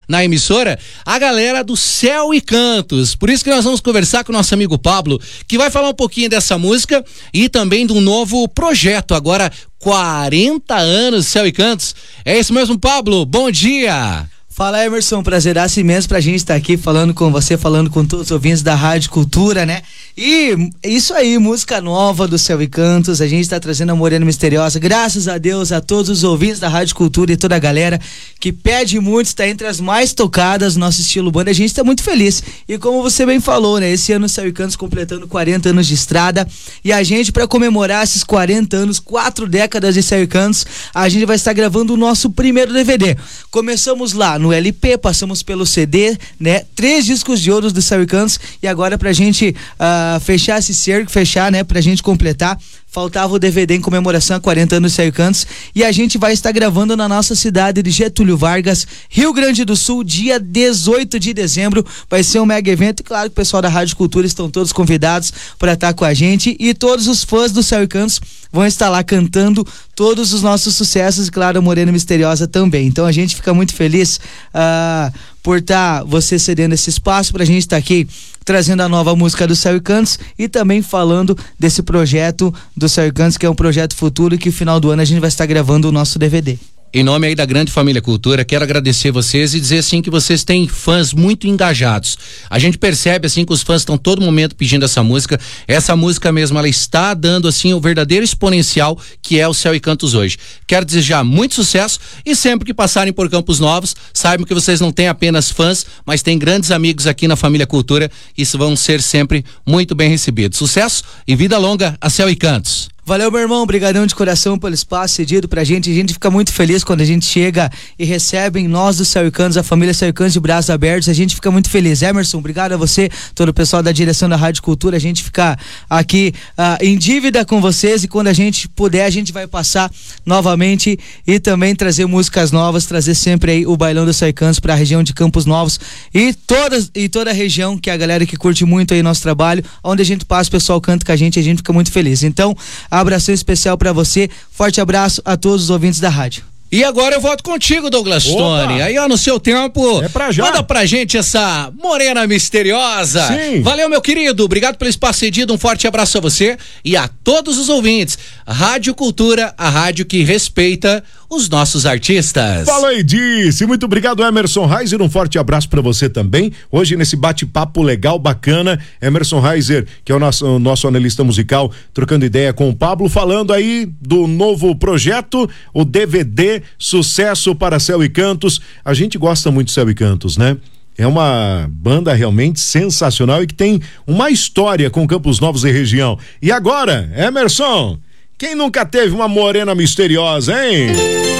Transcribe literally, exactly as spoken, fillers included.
na emissora, a galera do Céu e Cantos. Por isso que nós vamos conversar com o nosso amigo Pablo, que vai falar um pouquinho dessa música e também de um novo projeto, agora quarenta anos Céu e Cantos. É isso mesmo, Pablo? Bom dia! Fala, Emerson, prazeraço imenso pra gente estar aqui falando com você, falando com todos os ouvintes da Rádio Cultura, né? E isso aí, música nova do Céu e Cantos, a gente tá trazendo a Morena Misteriosa, graças a Deus, a todos os ouvintes da Rádio Cultura e toda a galera que pede muito, está entre as mais tocadas no nosso estilo banda, a gente tá muito feliz. E como você bem falou, né? Esse ano o Céu e Cantos completando quarenta anos de estrada, e a gente, pra comemorar esses quarenta anos, quatro décadas de Céu e Cantos, a gente vai estar gravando o nosso primeiro D V D. Começamos lá no L P, passamos pelo C D, né? Três discos de ouro do Céu e Cantos, e agora pra gente uh, fechar esse cerco, fechar, né? Pra gente completar, faltava o D V D em comemoração a quarenta anos do Céu e Cantos, e a gente vai estar gravando na nossa cidade de Getúlio Vargas, Rio Grande do Sul, dia dezoito de dezembro, vai ser um mega evento, e claro que o pessoal da Rádio Cultura estão todos convidados para estar com a gente, e todos os fãs do Céu e Cantos vão estar lá cantando todos os nossos sucessos, e claro, a Morena Misteriosa também. Então a gente fica muito feliz uh, por estar tá você cedendo esse espaço pra gente estar tá aqui trazendo a nova música do Céu e Cantos e também falando desse projeto do Céu e Cantos, que é um projeto futuro, e que no final do ano a gente vai estar gravando o nosso D V D. Em nome aí da grande família Cultura, quero agradecer vocês e dizer assim que vocês têm fãs muito engajados. A gente percebe assim que os fãs estão todo momento pedindo essa música. Essa música mesmo, ela está dando assim o verdadeiro exponencial que é o Céu e Cantos hoje. Quero desejar muito sucesso e sempre que passarem por Campos Novos, saibam que vocês não têm apenas fãs, mas têm grandes amigos aqui na família Cultura e vão ser sempre muito bem recebidos. Sucesso e vida longa a Céu e Cantos. Valeu, meu irmão, brigadão de coração pelo espaço cedido pra gente. A gente fica muito feliz quando a gente chega e recebem nós do Céu e Cantos, a família Céu e Cantos de braços abertos. A gente fica muito feliz. Emerson, obrigado a você, todo o pessoal da direção da Rádio Cultura. A gente fica aqui uh, em dívida com vocês, e quando a gente puder, a gente vai passar novamente e também trazer músicas novas, trazer sempre aí o Bailão do Céu e Cantos pra região de Campos Novos e toda, e toda a região, que é a galera que curte muito aí nosso trabalho, onde a gente passa, o pessoal canta com a gente, a gente fica muito feliz. Então, abração especial pra você, forte abraço a todos os ouvintes da rádio. E agora eu volto contigo, Douglas Tony. Aí, ó, no seu tempo, é pra já. Manda pra gente essa Morena Misteriosa. Sim. Valeu, meu querido, obrigado pelo espaço cedido, um forte abraço a você e a todos os ouvintes. Rádio Cultura, a rádio que respeita os nossos artistas. Falei disso, muito obrigado, Emerson Reiser, um forte abraço pra você também, hoje nesse bate-papo legal, bacana. Emerson Reiser, que é o nosso, o nosso analista musical, trocando ideia com o Pablo, falando aí do novo projeto, o D V D Sucesso para Céu e Cantos. A gente gosta muito de Céu e Cantos, né? É uma banda realmente sensacional e que tem uma história com Campos Novos e região. E agora, Emerson, quem nunca teve uma morena misteriosa, hein?